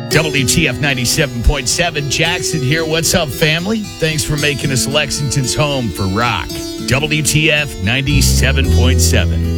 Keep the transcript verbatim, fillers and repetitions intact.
W T F ninety-seven point seven, Jackson here. What's up, family? Thanks for making us Lexington's home for rock. W T F ninety-seven point seven.